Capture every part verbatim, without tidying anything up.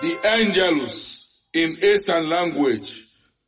the Angelus in Eastern language.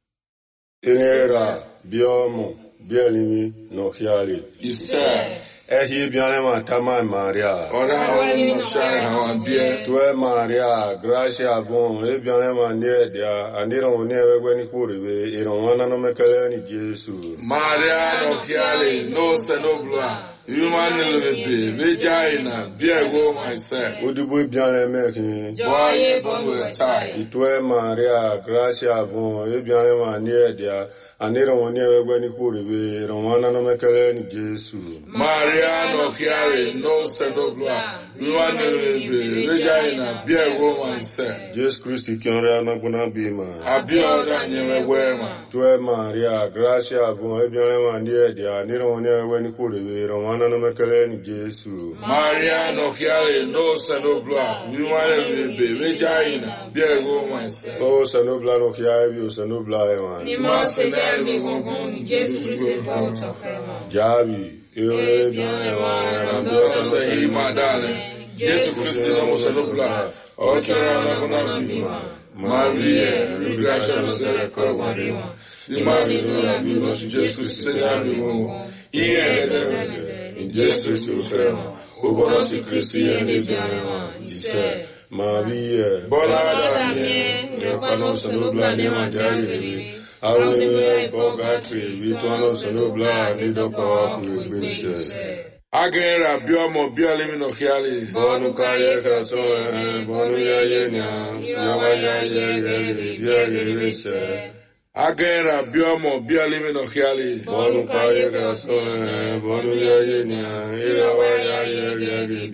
Inera biomo bielimi no hiali. Isa. Ehi bianema tama Maria. Ora wali no shai hawambie. Tue Maria, gracia avon, e bianema niedia, aniro niewe ni kuribe, ironwana no mekele ni Jesu. Maria no hiali, no senobla. Human lebe, vagina, biego myself. Udubu biane meki. Boye bonwe tai. Itue Maria, gracia avon, e bianema niedia, aniro niewe ni kuribe, ironwana no mekele ni Jesu. Maria no hiali, no senobla. Human lebe, vagina, biego myself. Jesus Christ, kianre anaguna bima. Abioda nyewe wema. Tue Maria, gracia avon, e bianema niedia, aniro niewe ni kuribe, ironwana no mekele ni Jesu. Maria no hiali, no senobla. Human lebe, vagina, biego myself. O senobla no hiali, o senobla ewan. Ni mose dermi gongon, Jesu Christ volta fema. Javi, eo bien ewan, Andora sei madale. Jesu Christ no senobla. Okera na kuna bima. Maria, gracia no se kwa Ni masi no bima, Jesu Christ na bima. Iye de in Jesus Christ. Obono si Christi ene bien. Ise. Maria, Bona mie. Repano senobla ni manjari. Hallelujah, Bogatri, Vituano senobla ni dopa kuibishe. Agera biomo biolimi no hiali. Bonu kaye kaso, bonu ya yenya, yawa ya ye ye ye Agera biomo biolimi no hiali. Bonu kaye kaso, bonu ya yenya, yawa ya ye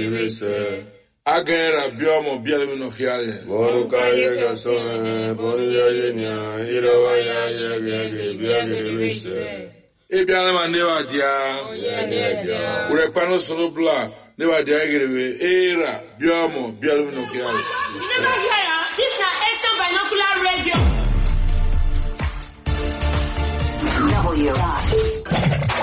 ye Agera biomo biolimi no hiali. Bonu kaye kaso, bonu ya yenya, yawa ya ye ye Ebiane ma newa dia. Urepano sonobla newa dia gerebe era biomo biolimi no hiali.